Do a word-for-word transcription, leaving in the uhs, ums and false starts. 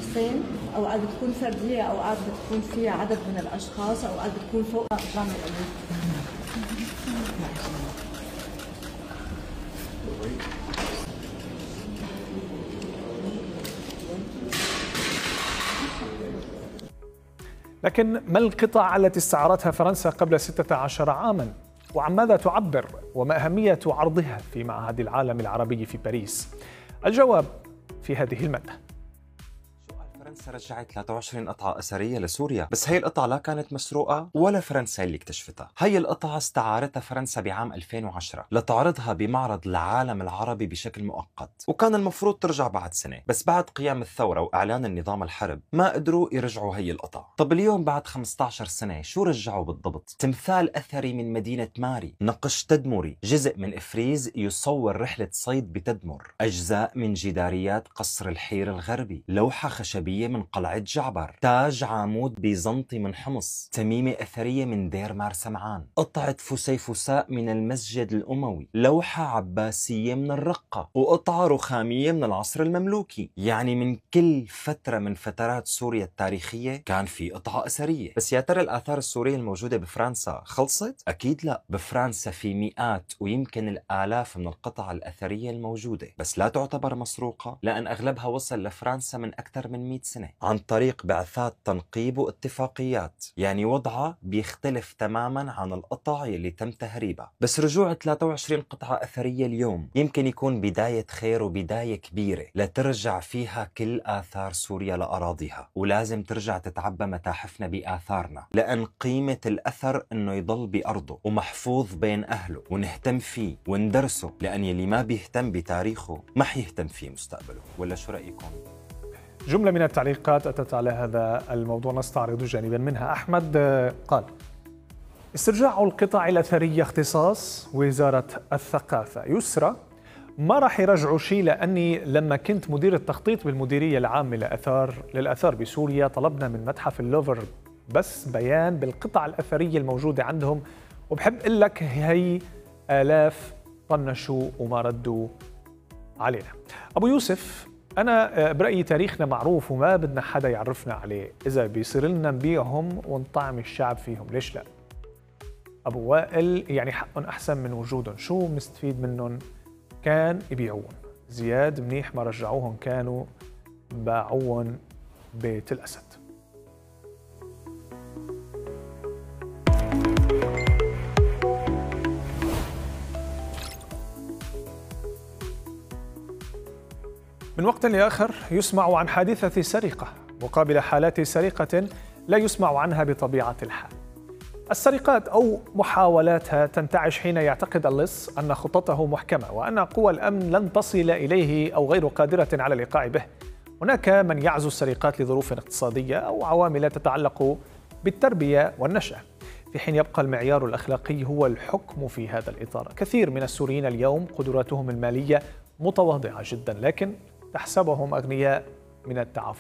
شخصين، اوقات بتكون فرديه، اوقات بتكون فيها عدد من الاشخاص، اوقات بتكون فوق جامع الالوف. لكن ما القطع التي استعارتها فرنسا قبل ستة عشر عاما؟ وعن ماذا تعبر؟ وما أهمية عرضها في معهد العالم العربي في باريس؟ الجواب في هذه المادة. فرنسا رجعت ثلاثة وعشرين قطعة أثرية لسوريا، بس هي القطعة لا كانت مسروقة ولا فرنسا اللي اكتشفتها. هي القطعة استعارتها فرنسا بعام ألفين وعشرة لتعرضها بمعرض العالم العربي بشكل مؤقت، وكان المفروض ترجع بعد سنة، بس بعد قيام الثورة وإعلان النظام الحرب ما قدروا يرجعوا هي القطعة. طب اليوم بعد خمسة عشر سنة شو رجعوا بالضبط؟ تمثال أثري من مدينة ماري، نقش تدمري، جزء من إفريز يصور رحلة صيد بتدمر، أجزاء من جداريات قصر الحير الغربي، لوحة خشبية من قلعة جعبر، تاج عامود بيزنطي من حمص، تميمة أثرية من دير مار سمعان، قطعة فسيفساء من المسجد الأموي، لوحة عباسية من الرقة، وقطعة رخامية من العصر المملوكي. يعني من كل فترة من فترات سوريا التاريخية كان في قطعة أثرية. بس يا ترى الآثار السورية الموجودة بفرنسا خلصت؟ أكيد لا. بفرنسا في مئات ويمكن الآلاف من القطع الأثرية الموجودة، بس لا تعتبر مسروقة لأن أغلبها وصل لفرنسا من أكثر من مئة سنة عن طريق بعثات تنقيب واتفاقيات، يعني وضعها بيختلف تماما عن القطع اللي تم تهريبها. بس رجوع ثلاثة وعشرين قطعة أثرية اليوم يمكن يكون بداية خير وبداية كبيرة لترجع فيها كل آثار سوريا لأراضيها، ولازم ترجع تتعبى متاحفنا بآثارنا، لأن قيمة الأثر إنه يضل بأرضه ومحفوظ بين أهله ونهتم فيه وندرسه، لأن يلي ما بيهتم بتاريخه ما حيهتم فيه مستقبله. ولا شو رأيكم؟ جملة من التعليقات أتت على هذا الموضوع نستعرض جانبا منها. أحمد قال: استرجاع القطع الأثرية اختصاص وزارة الثقافة. يسرى: ما راح يرجعوا شيء، لأني لما كنت مدير التخطيط بالمديرية العامة للآثار للآثار بسوريا طلبنا من متحف اللوفر بس بيان بالقطع الأثرية الموجودة عندهم، وبحب أقول لك هي آلاف طنشوا وما ردوا علينا. أبو يوسف: أنا برأيي تاريخنا معروف وما بدنا حدا يعرفنا عليه، إذا بيصير لنا نبيعهم ونطعم الشعب فيهم ليش لا؟ أبو وائل: يعني حقهم أحسن من وجودهم، شو مستفيد منهم؟ كان يبيعون. زياد: منيح ما رجعوهم، كانوا باعوهم بيت الأسد. من وقت لآخر يسمع عن حادثة سرقة مقابل حالات سرقة لا يسمع عنها بطبيعة الحال. السرقات أو محاولاتها تنتعش حين يعتقد اللص أن خطته محكمة وأن قوى الأمن لن تصل إليه أو غير قادرة على الإيقاع به. هناك من يعزو السرقات لظروف اقتصادية أو عوامل تتعلق بالتربية والنشأة، في حين يبقى المعيار الأخلاقي هو الحكم في هذا الإطار. كثير من السوريين اليوم قدراتهم المالية متواضعة جدا، لكن تحسبهم أغنياء من التعفف.